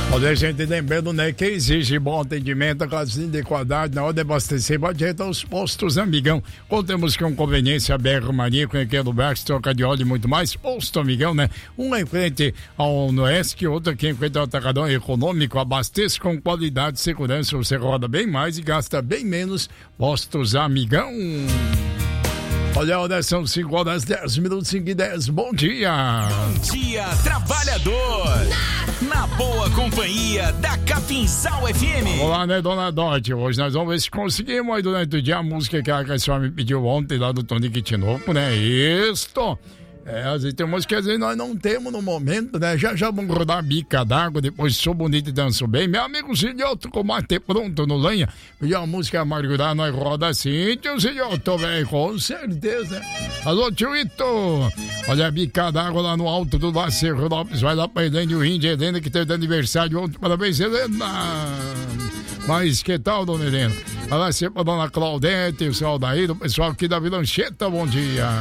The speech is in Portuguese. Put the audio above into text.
Olha, gente, lembrando, né, que exige bom atendimento, casinha de qualidade, na hora de abastecer, pode ir aos postos Amigão. Contamos com conveniência, BR Mania, com aquele Berks, troca de óleo e muito mais. Posto Amigão, né? Um em frente ao Noeste, outro aqui em frente ao Atacadão Econômico. Abastece com qualidade e segurança, você roda bem mais e gasta bem menos. Postos Amigão. Olha a hora, são 5 horas 10 minutos, 5 e 10. Bom dia! Bom dia, trabalhador! Na boa companhia da Capinzal FM. Vamos lá, né, dona Dorte? Hoje nós vamos ver se conseguimos aí durante o dia a música que a senhora me pediu ontem lá do Tonico Tinoco, né? Isto! Às vezes tem música que às vezes nós não temos no momento, né? Já vamos rodar a bica d'água, depois sou bonito e danço bem. Meu amigo Silhoto, com mate pronto no lenha, pediu a música amargurada, nós roda assim, tio Silhoto, velho, com certeza. Alô, tio Ito! Olha a bica d'água lá no alto do Lacerro Lopes, vai lá pra Helene, o Índia, Helena, que teve aniversário ontem. Parabéns, Helena! Mas que tal, dona Helena? Vai lá sempre pra dona Claudete, o seu Aldair, o pessoal aqui da Vila Anchieta, bom dia!